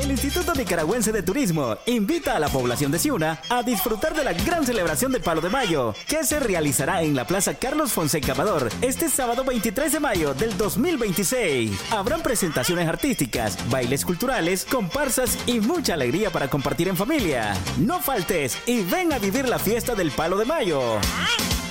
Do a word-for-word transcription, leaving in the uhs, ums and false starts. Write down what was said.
El Instituto Nicaragüense de Turismo invita a la población de Ciuna a disfrutar de la gran celebración del Palo de Mayo, que se realizará en la Plaza Carlos Fonseca Amador este sábado veintitrés de mayo del dos mil veintiséis. Habrán presentaciones artísticas, bailes culturales, comparsas y mucha alegría para compartir en familia. No faltes y ven a vivir la fiesta del Palo de Mayo.